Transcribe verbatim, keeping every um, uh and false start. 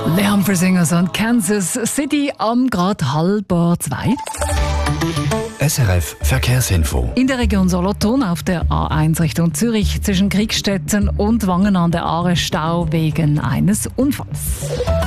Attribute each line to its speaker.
Speaker 1: Leon Singers und Kansas City am grad halb zwei.
Speaker 2: S R F Verkehrsinfo.
Speaker 1: In der Region Solothurn auf der A eins Richtung Zürich zwischen Kriegstetten und Wangen an der Aare Stau wegen eines Unfalls.